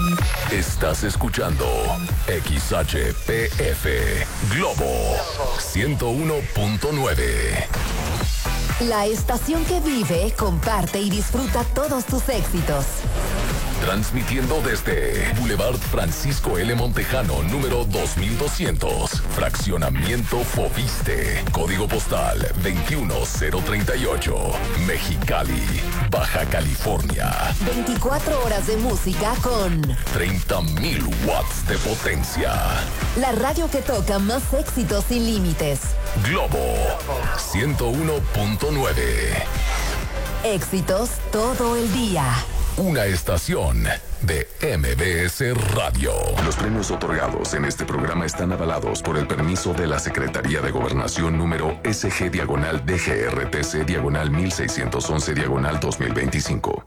Estás escuchando XHPF Globo 101.9. La estación que vive, comparte y disfruta todos tus éxitos. Transmitiendo desde Boulevard Francisco L. Montejano, número 2200, Fraccionamiento Fobiste, Código Postal 21038, Mexicali, Baja California. 24 horas de música con 30,000 watts de potencia. La radio que toca más éxitos sin límites. Globo 101.9. Éxitos todo el día. Una estación de MBS Radio. Los premios otorgados en este programa están avalados por el permiso de la Secretaría de Gobernación número SG-DGRTC-1611-2025.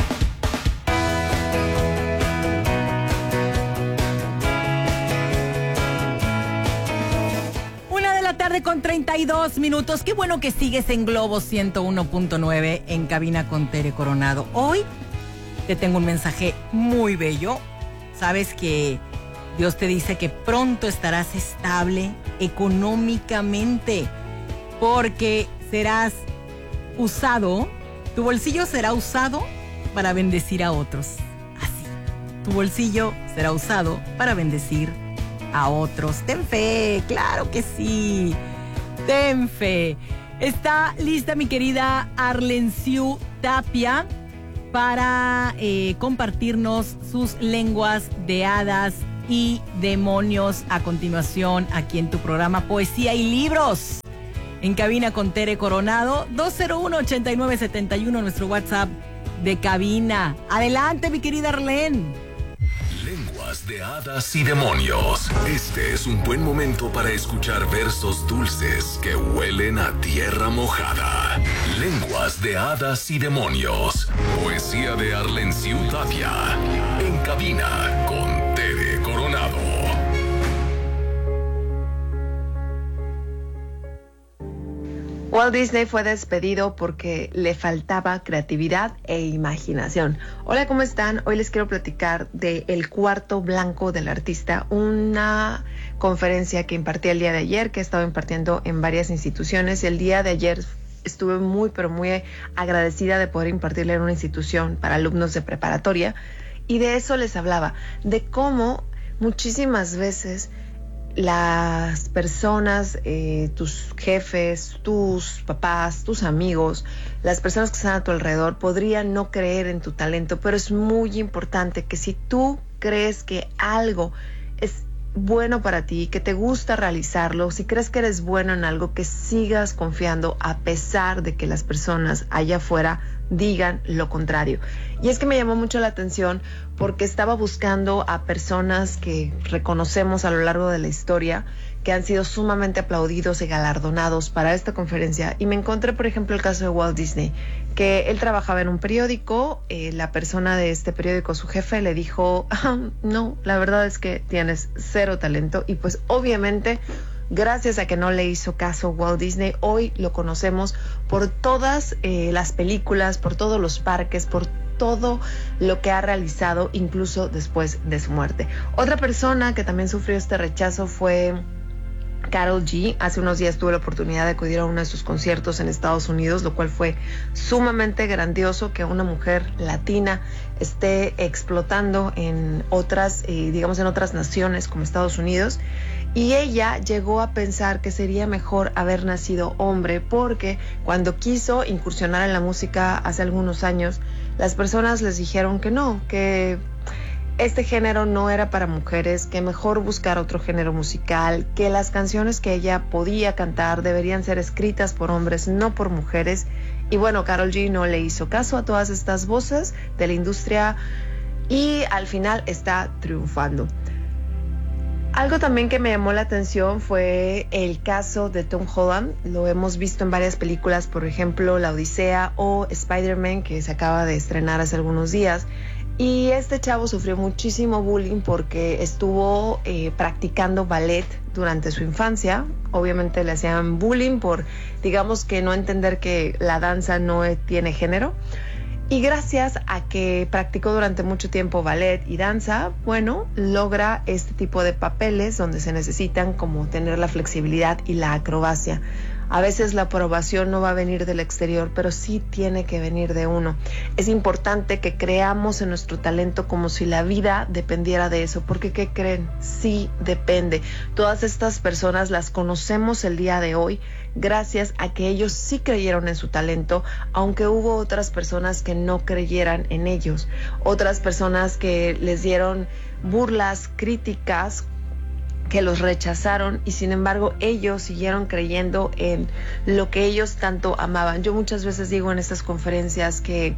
Con 32 minutos. Qué bueno que sigues en Globo 101.9 en cabina con Tere Coronado. Hoy te tengo un mensaje muy bello. Sabes que Dios te dice que pronto estarás estable económicamente porque serás usado, tu bolsillo será usado para bendecir a otros. Así, tu bolsillo será usado para bendecir a otros. Ten fe, claro que sí. Ten fe. Está lista mi querida Arlenciu Tapia para compartirnos sus lenguas de hadas y demonios a continuación aquí en tu programa Poesía y Libros. En cabina con Tere Coronado, 201-8971, nuestro WhatsApp de cabina. Adelante, mi querida Arlen. Lenguas de hadas y demonios. Este es un buen momento para escuchar versos dulces que huelen a tierra mojada. Lenguas de hadas y demonios. Poesía de Arlenciu Tapia. En cabina con Tere Coronado. Walt Disney fue despedido porque le faltaba creatividad e imaginación. Hola, ¿cómo están? Hoy les quiero platicar de El Cuarto Blanco del Artista, una conferencia que impartí el día de ayer, que he estado impartiendo en varias instituciones. El día de ayer estuve muy, pero muy agradecida de poder impartirle en una institución para alumnos de preparatoria, y de eso les hablaba, de cómo muchísimas veces las personas, tus jefes, tus papás, tus amigos, las personas que están a tu alrededor podrían no creer en tu talento, pero es muy importante que si tú crees que algo es bueno para ti, que te gusta realizarlo, si crees que eres bueno en algo, que sigas confiando a pesar de que las personas allá afuera digan lo contrario. Y es que me llamó mucho la atención porque estaba buscando a personas que reconocemos a lo largo de la historia, que han sido sumamente aplaudidos y galardonados para esta conferencia, y me encontré, por ejemplo, el caso de Walt Disney, que él trabajaba en un periódico. La persona de este periódico, su jefe, le dijo, no, la verdad es que tienes cero talento, y pues obviamente gracias a que no le hizo caso Walt Disney, hoy lo conocemos por todas las películas, por todos los parques, por todo lo que ha realizado, incluso después de su muerte. Otra persona que también sufrió este rechazo fue Karol G. Hace unos días tuve la oportunidad de acudir a uno de sus conciertos en Estados Unidos, lo cual fue sumamente grandioso que una mujer latina esté explotando en otras, digamos, en otras naciones como Estados Unidos. Y ella llegó a pensar que sería mejor haber nacido hombre, porque cuando quiso incursionar en la música hace algunos años, las personas les dijeron que no, que este género no era para mujeres, que mejor buscar otro género musical, que las canciones que ella podía cantar deberían ser escritas por hombres, no por mujeres. Y bueno, Karol G no le hizo caso a todas estas voces de la industria y al final está triunfando. Algo también que me llamó la atención fue el caso de Tom Holland. Lo hemos visto en varias películas, por ejemplo, La Odisea o Spider-Man, que se acaba de estrenar hace algunos días. Y este chavo sufrió muchísimo bullying porque estuvo practicando ballet durante su infancia. Obviamente le hacían bullying por, digamos, que no entender que la danza no tiene género. Y gracias a que practicó durante mucho tiempo ballet y danza, bueno, logra este tipo de papeles donde se necesitan como tener la flexibilidad y la acrobacia. A veces la aprobación no va a venir del exterior, pero sí tiene que venir de uno. Es importante que creamos en nuestro talento como si la vida dependiera de eso, porque ¿qué creen? Sí depende. Todas estas personas las conocemos el día de hoy gracias a que ellos sí creyeron en su talento, aunque hubo otras personas que no creyeran en ellos, otras personas que les dieron burlas, críticas, que los rechazaron, y sin embargo ellos siguieron creyendo en lo que ellos tanto amaban. Yo muchas veces digo en estas conferencias que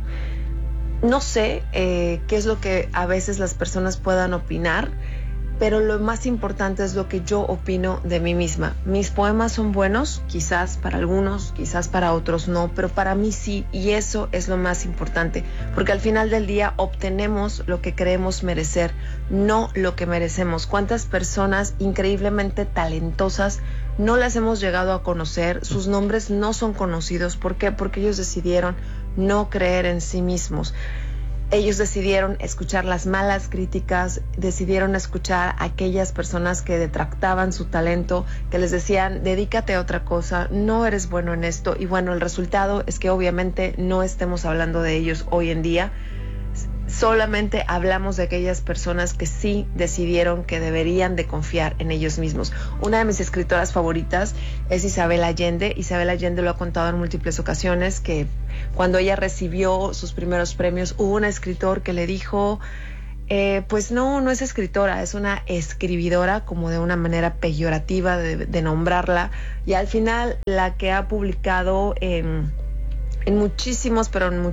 no sé qué es lo que a veces las personas puedan opinar, pero lo más importante es lo que yo opino de mí misma. Mis poemas son buenos, quizás para algunos, quizás para otros no, pero para mí sí, y eso es lo más importante, porque al final del día obtenemos lo que creemos merecer, no lo que merecemos. ¿Cuántas personas increíblemente talentosas no las hemos llegado a conocer? Sus nombres no son conocidos. ¿Por qué? Porque ellos decidieron no creer en sí mismos. Ellos decidieron escuchar las malas críticas, decidieron escuchar a aquellas personas que detractaban su talento, que les decían, dedícate a otra cosa, no eres bueno en esto. Y bueno, el resultado es que obviamente no estemos hablando de ellos hoy en día. Solamente hablamos de aquellas personas que sí decidieron que deberían de confiar en ellos mismos. Una de mis escritoras favoritas es Isabel Allende. Isabel Allende lo ha contado en múltiples ocasiones, que cuando ella recibió sus primeros premios, hubo un escritor que le dijo, pues no es escritora, es una escribidora, como de una manera peyorativa de nombrarla. Y al final la que ha publicado en muchísimos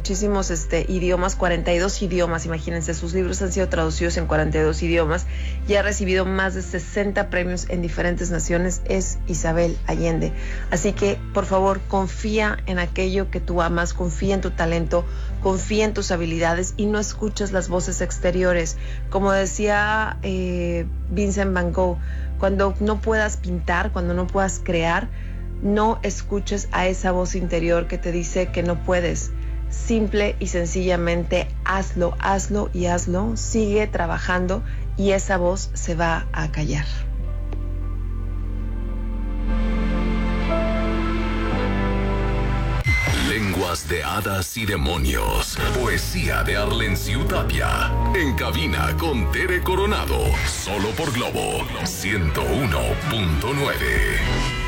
idiomas, 42 idiomas, imagínense, sus libros han sido traducidos en 42 idiomas y ha recibido más de 60 premios en diferentes naciones, es Isabel Allende. Así que, por favor, confía en aquello que tú amas, confía en tu talento, confía en tus habilidades y no escuches las voces exteriores. Como decía Vincent Van Gogh, cuando no puedas pintar, cuando no puedas crear, no escuches a esa voz interior que te dice que no puedes. Simple y sencillamente hazlo, hazlo y hazlo. Sigue trabajando y esa voz se va a callar. Lenguas de hadas y demonios. Poesía de Arlenciu Tapia. En cabina con Tere Coronado. Solo por Globo 101.9.